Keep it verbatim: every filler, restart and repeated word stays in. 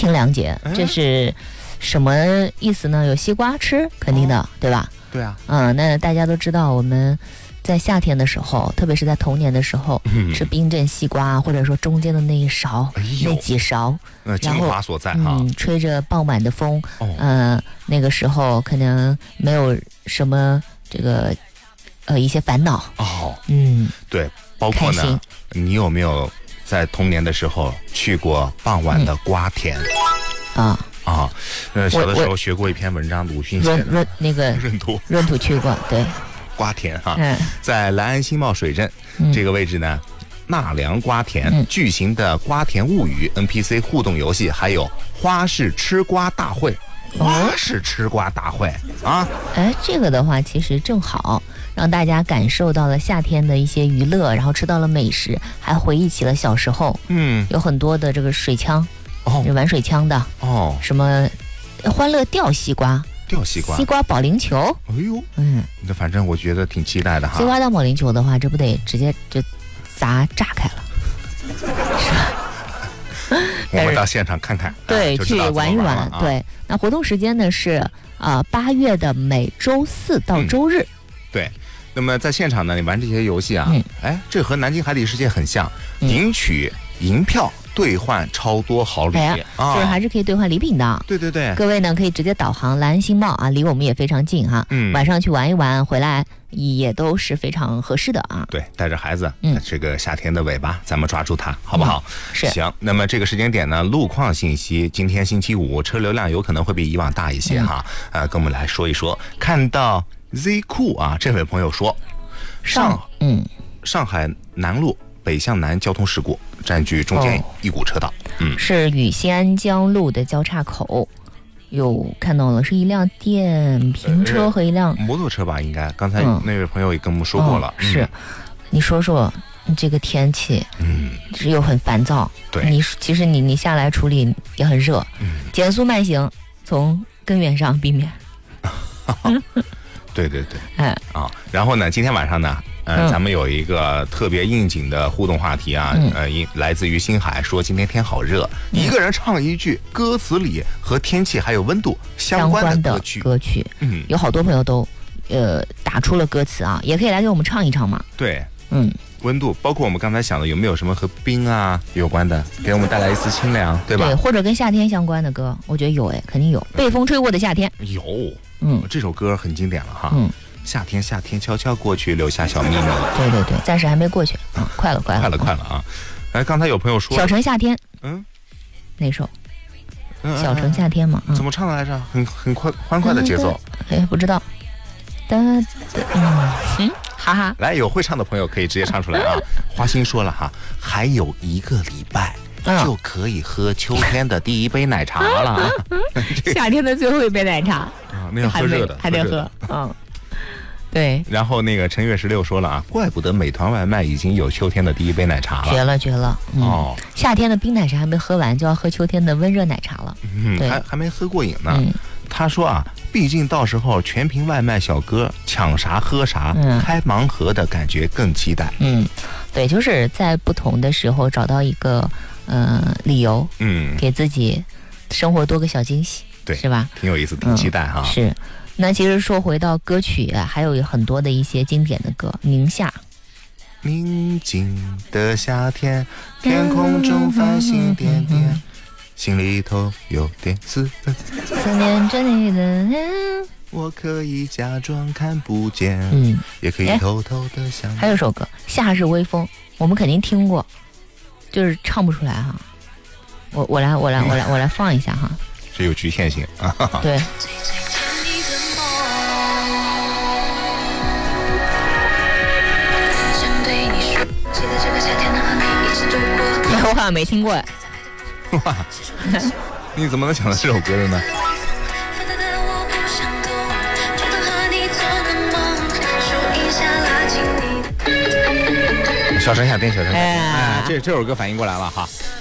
清凉节，这是什么意思呢？有西瓜吃，肯定的，哦、对吧？ 对啊。 嗯，那大家都知道，我们在夏天的时候，特别是在童年的时候，嗯、吃冰镇西瓜，或者说中间的那一勺、哎、那几勺， 那精华所在哈。 嗯，吹着傍晚的风，哦、呃，那个时候可能没有什么这个呃一些烦恼哦。 嗯， 对，包括呢，你有没有在童年的时候去过傍晚的瓜田？ 嗯、啊。 啊，呃，小的时候学过一篇文章，鲁迅写的。 闰那个闰土， 闰土去过，对。 瓜田哈，嗯、在兰安新茂水镇、嗯、这个位置呢，纳凉瓜田、嗯、巨型的瓜田物语 N P C 互动游戏，还有花式吃瓜大会。花式吃瓜大会啊！ 哎，这个的话其实正好让大家感受到了夏天的一些娱乐，然后吃到了美食，还回忆起了小时候。嗯，有很多的这个水枪。哦，玩水枪的哦，什么欢乐吊西瓜、 吊西瓜、 西瓜保龄球， 哎呦，嗯，那反正我觉得挺期待的哈。 西瓜当保龄球的话，这不得直接就砸炸开了，是吧？ 我们到现场看看， 对， 啊、 去玩一玩。 啊、 对，那活动时间呢是啊八、呃、月的每周四到周日。 嗯、对。那么在现场呢，你玩这些游戏啊，嗯、哎，这和南京海底世界很像，嗯、赢取银票。兑换超多好礼， 哎啊、就是还是可以兑换礼品的。 对对对， 各位呢可以直接导航兰安新茂啊，离我们也非常近哈。嗯，晚上去玩一玩，回来也都是非常合适的啊。 对，带着孩子，嗯，这个夏天的尾巴，咱们抓住它，好不好？ 嗯、是。 行，那么这个时间点呢，路况信息，今天星期五，车流量有可能会比以往大一些、嗯、哈。呃，跟我们来说一说。看到 Z 酷啊，这位朋友说，上嗯，上海南路北向南交通事故。占据中间一股车道，哦、 嗯，是与新安江路的交叉口，有看到了，是一辆电瓶车和一辆、 呃、摩托车吧？应该刚才那位朋友也跟我们说过了。 嗯、是，你说说这个天气，嗯，又很烦躁。 对， 你其实你你下来处理也很热，嗯，减速慢行，从根源上避免。 对对对，哎啊，然后呢，今天晚上呢？呃，咱们有一个特别应景的互动话题啊，嗯、呃，来自于星海，说今天天好热，嗯、一个人唱一句歌词里和天气还有温度相关的歌曲。 歌曲，嗯，有好多朋友都呃打出了歌词啊，也可以来给我们唱一唱嘛。 对，嗯，温度，包括我们刚才想的，有没有什么和冰啊有关的，给我们带来一丝清凉，对吧？ 对，或者跟夏天相关的歌，我觉得有哎，肯定有。被风吹过的夏天有，嗯，这首歌很经典了哈，嗯。夏天，夏天悄悄过去，留下小秘密。 对对对，暂时还没过去啊，快了，快了， 快了，快了啊！哎，刚才有朋友说小城夏天，嗯，哪首？嗯、小城夏天嘛、 嗯，怎么唱的来着？很很快欢快的节奏。 哎，不知道。哒哒，嗯嗯，哈哈。 来，有会唱的朋友可以直接唱出来啊！花心说了哈，还有一个礼拜。嗯、就可以喝秋天的第一杯奶茶了。 夏天的最后一杯奶茶啊，那要喝热的， 还得喝，嗯。对， 然后那个陈月十六说了啊，怪不得美团外卖已经有秋天的第一杯奶茶了， 绝了绝了、嗯、哦！夏天的冰奶茶还没喝完，就要喝秋天的温热奶茶了， 嗯，还还没喝过瘾呢。嗯、他说啊，毕竟到时候全凭外卖小哥抢啥喝啥，嗯、开盲盒的感觉更期待。 嗯，对，就是在不同的时候找到一个呃理由，嗯，给自己生活多个小惊喜， 对， 是吧？ 挺有意思，挺期待哈。 嗯、是。那其实说回到歌曲，还有很多的一些经典的歌，宁夏。 宁静的夏天，天空中繁星点点，嗯、心里头有点思念， 思念着你的脸。 我可以假装看不见，嗯，也可以偷偷的想。 还有首歌《夏日微风》，我们肯定听过，就是唱不出来哈。我我来我来我来我来放一下哈。 这有局限性啊。 对。我好像没听过哎。 哇，你怎么能想到这首歌的呢？小城夏天，小城夏天，哎，这这首歌反应过来了哈。